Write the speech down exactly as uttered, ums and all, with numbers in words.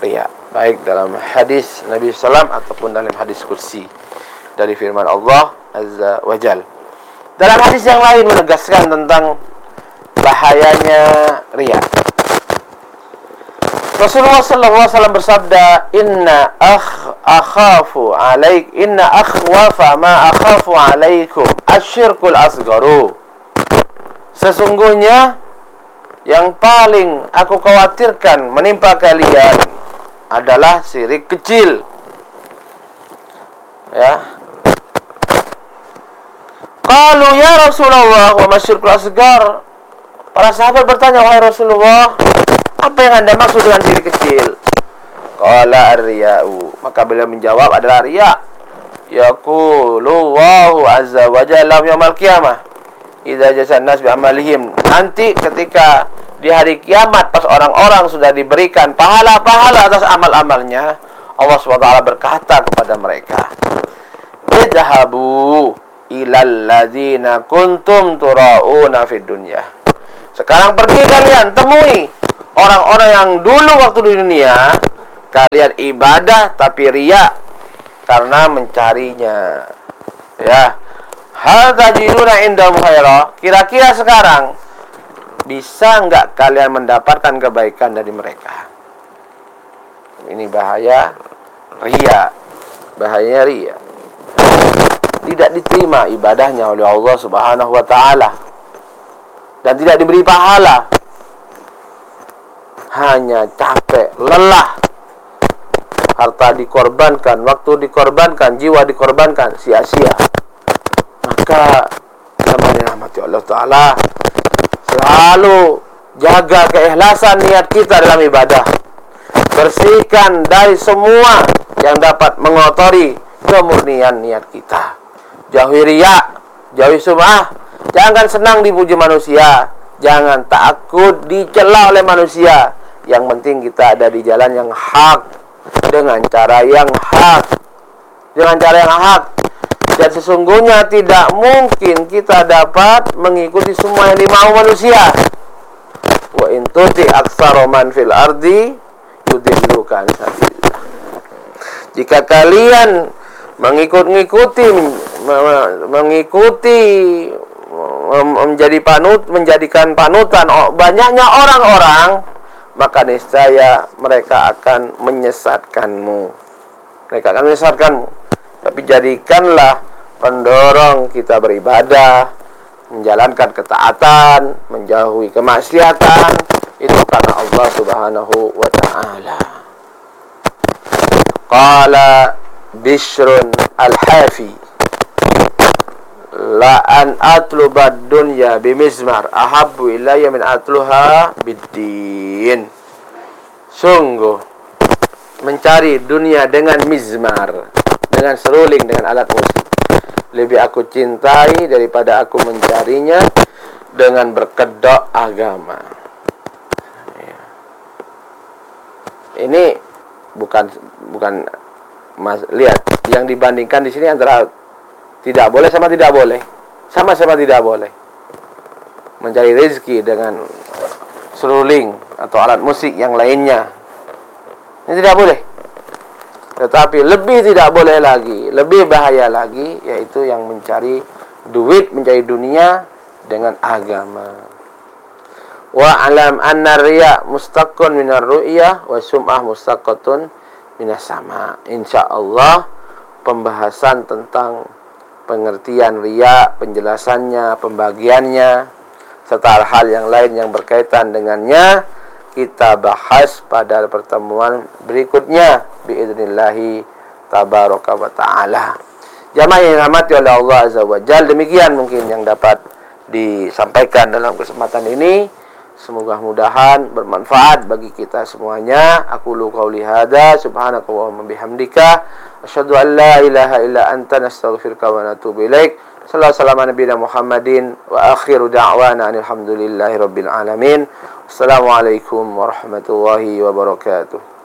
riya, baik dalam hadis Nabi sallallahu alaihi wasallam ataupun dalam hadis kursi dari firman Allah Azza wa Jal. Dalam hadis yang lain menegaskan tentang bahayanya riya. Rasulullah sallallahu alaihi wasallam bersabda, "Inna akh akhafu alaik inna akhwafa ma akhafu alaikum asyirkul asgharu." Sesungguhnya yang paling aku khawatirkan menimpa kalian adalah syirik kecil. Ya. Qalu ya Rasulullah wa masyirkul asghar. Para sahabat bertanya, wahai Rasulullah, apa yang Anda maksud dengan syirik kecil? Qala ar-riya'u. Maka beliau menjawab adalah riya. Yaqulu Allahu azza wa jalla yaumil qiyamah, idza jazan nas bi amalihim. Nanti ketika di hari kiamat pas orang-orang sudah diberikan pahala-pahala atas amal-amalnya, Allah subhanahu wa taala berkata kepada mereka, idhabu ilal ladzina kuntum turauna fid dunya. Sekarang pergi kalian temui orang-orang yang dulu waktu di dunia kalian ibadah tapi riya karena mencarinya. Ya. Hal tajiduna indahum khaira. Kira-kira sekarang bisa enggak kalian mendapatkan kebaikan dari mereka? Ini bahaya riya. Bahayanya riya. Tidak diterima ibadahnya oleh Allah Subhanahu wa taala dan tidak diberi pahala. Hanya capek, lelah. Harta dikorbankan, waktu dikorbankan, jiwa dikorbankan, sia-sia. Maka teman yang rahmati Allah taala, selalu jaga keikhlasan niat kita dalam ibadah. Bersihkan dari semua yang dapat mengotori kemurnian niat kita. Jauhi riya, jauhi sum'ah. Jangan senang dipuji manusia, jangan takut dicela oleh manusia. Yang penting kita ada di jalan yang hak, dengan cara yang hak, dengan cara yang hak. Dan sesungguhnya tidak mungkin kita dapat mengikuti semua yang dimau manusia. Wa in tuti aktsara man fil ardi yudilluka an sabilillah. Jika kalian mengikut-ngikuti mengikuti menjadi panut menjadikan panutan banyaknya orang-orang, maka niscaya mereka akan menyesatkanmu. Mereka akan menyesatkanmu. Tapi jadikanlah pendorong kita beribadah, menjalankan ketaatan, menjauhi kemaksiatan, itu karena Allah Subhanahu wa taala. Qala Bishrun al-Hafi, la an atlubad dunya bimizmar ahabbu ilayya min atluha biddin. Sungguh mencari dunia dengan mizmar, dengan seruling, dengan alat musik, lebih aku cintai daripada aku mencarinya dengan berkedok agama. Ini bukan bukan mas, lihat yang dibandingkan di sini antara tidak boleh sama tidak boleh. Sama-sama tidak boleh. Mencari rezeki dengan seruling atau alat musik yang lainnya, ini tidak boleh. Tetapi lebih tidak boleh lagi, lebih bahaya lagi, yaitu yang mencari duit, mencari dunia dengan agama. Wa alam anna riya mustaqun minar ru'yah wa sum'ah mustaqatun minas sama. Insyaallah pembahasan tentang pengertian riya, penjelasannya, pembagiannya, serta hal yang lain yang berkaitan dengannya kita bahas pada pertemuan berikutnya biidznillah tabaraka wa taala. Jamaah yang dirahmati oleh Allah azza wa jalla, demikian mungkin yang dapat disampaikan dalam kesempatan ini. Semoga mudahan bermanfaat bagi kita semuanya. Aku lu qauli hadza subhanaka wa bihamdika asyhadu an la ilaha illa anta nastaghfiruka wa natubu ilaik. Sallallahu alaihi wasallam nabiyina Muhammadin wa akhiru da'wana alhamdulillahi rabbil alamin. Assalamualaikum warahmatullahi wabarakatuh.